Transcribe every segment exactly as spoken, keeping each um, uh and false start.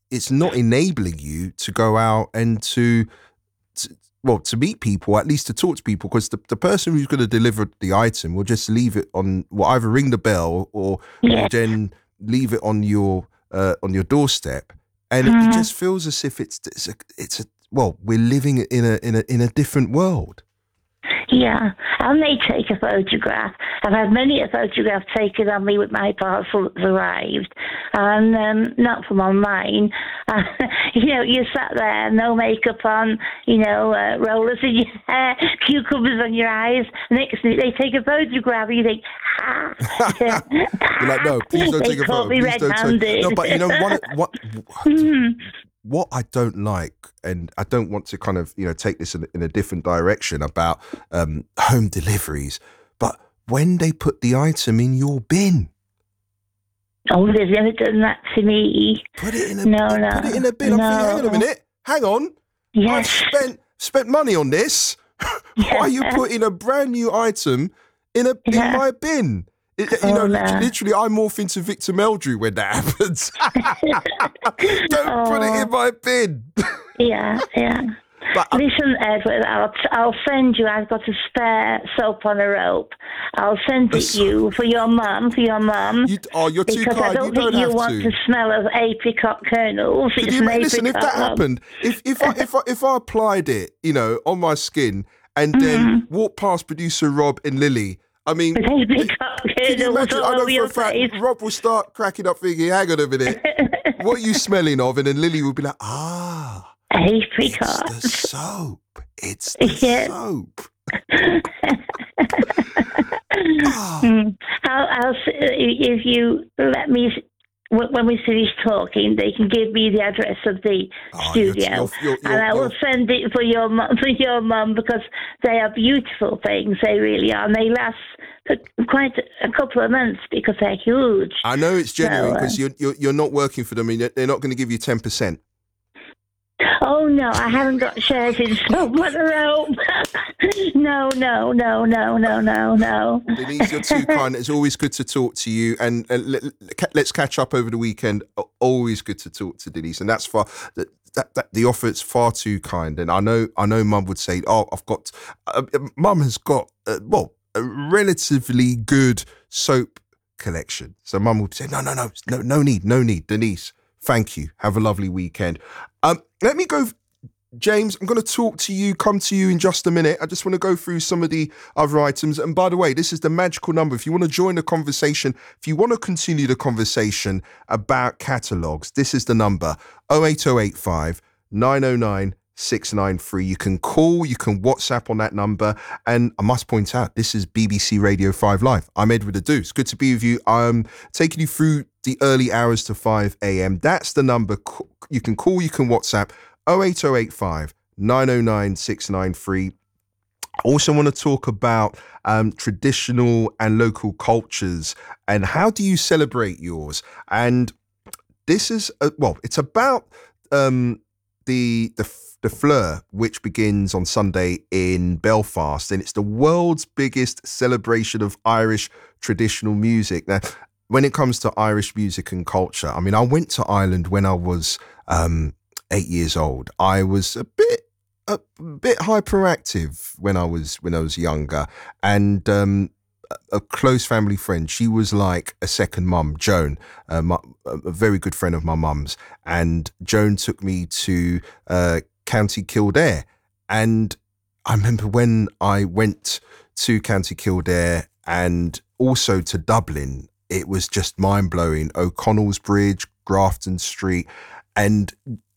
it's not enabling you to go out and to, to well, to meet people, at least to talk to people, because the, the person who's going to deliver the item will just leave it on, will either ring the bell or Yes. will then leave it on your uh, on your doorstep, and Mm. it just feels as if it's it's a, it's a well, we're living in a in a in a different world. Yeah, and they take a photograph. I've had many a photograph taken of me with my parcel that's arrived, and um, not from online. Uh, you know, you sat there, no makeup on, you know, uh, rollers in your hair, cucumbers on your eyes. Next minute, they take a photograph, and you think, ah. You're like, no, please don't they take a caught photo. me Please don't take. red-handed. No, but you know what? What Mm. what I don't like, and I don't want to kind of you know take this in, in a different direction about um, home deliveries, but when they put the item in your bin, Oh, they've never done that to me. put it in a No, no, put it in a bin. I'm no. thinking, hang on a minute, hang on. Yes. I've spent spent money on this. Why are you putting a brand new item in a Yeah. in my bin? It, you Oh, know, no. literally, literally, I morph into Victor Meldrew when that happens. Don't put it in my bin. Yeah, yeah. But I- Listen, Edward, I'll, I'll send you, I've got a spare soap on a rope. I'll send A it soap- you for your mum, for your mum. You, oh, you're too Because I kind. don't You think don't you have want to. the smell of apricot kernels. Could It's you an ima- listen? If apricot that one. happened, if if I if I if I applied it, you know, on my skin, and then Mm-hmm. walked past producer Rob and Lily, I mean, With apricot can you kernels imagine? all I know over for your a fact face. Rob will start cracking up, thinking, "Hang on a minute, what are you smelling of?" And then Lily will be like, "Ah, Apricot. it's the soap. It's the Yeah. soap." Ah. Mm. I'll, I'll, s- if you let me, s- when when we finish talking, they can give me the address of the Oh, you're- studio, you're- you're- and I will you're- send it for your mum, for your mum, because they are beautiful things. They really are, and they last for quite a couple of months because they're huge. I know it's genuine So, uh, because you're, you're you're not working for them, and they're not going to give you ten percent. Oh no, I haven't got shares in Soap on the Rope. No, no, no, no, no, no, no. Denise, you're too kind. It's always good to talk to you, and, and let, let's catch up over the weekend. Always good to talk to Denise, and that's far. That, that, that the offer is far too kind, and I know I know Mum would say, "Oh, I've got." Uh, Mum has got uh, well a relatively good soap collection, so Mum would say, "No, no, no, no, no need, no need." Denise, thank you. Have a lovely weekend. Um, let me go. James, I'm going to talk to you, come to you in just a minute. I just want to go through some of the other items. And by the way, this is the magical number. If you want to join the conversation, if you want to continue the conversation about catalogues, this is the number, oh eight oh eight five, nine oh nine, six nine three. You can call, you can WhatsApp on that number. And I must point out, this is B B C Radio five Live. I'm Edward Adu. It's good to be with you. I'm taking you through the early hours to five a.m. That's the number. You can call, you can WhatsApp. oh eight oh eight five, nine oh nine, six nine three. I also want to talk about um, traditional and local cultures and how do you celebrate yours? And this is, uh, well, it's about um, the, the the Fleur, which begins on Sunday in Belfast, and it's the world's biggest celebration of Irish traditional music. Now, when it comes to Irish music and culture, I mean, I went to Ireland when I was um, eight years old. I was a bit a bit hyperactive when I was when I was younger, and um, a close family friend, she was like a second mum, Joan, uh, my, a very good friend of my mum's, and Joan took me to uh, County Kildare, and I remember when I went to County Kildare and also to Dublin, it was just mind blowing. O'Connell's Bridge, Grafton Street, and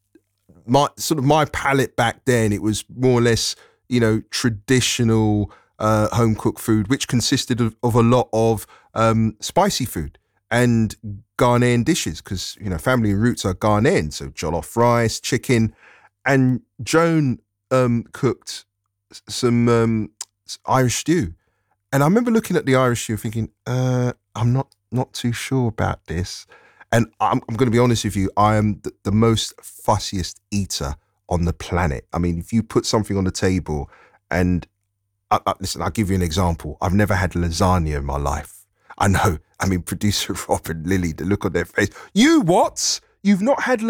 my sort of my palate back then, it was more or less, you know, traditional uh, home cooked food, which consisted of, of a lot of um, spicy food and Ghanaian dishes, because, you know, family roots are Ghanaian. So jollof rice, chicken, and Joan um, cooked some um, Irish stew. And I remember looking at the Irish stew thinking, uh, I'm not, not too sure about this. And I'm, I'm going to be honest with you, I am the, the most fussiest eater on the planet. I mean, if you put something on the table and, I, I, listen, I'll give you an example. I've never had lasagna in my life. I know, I mean, producer Rob and Lily, the look on their face. You what? You've not had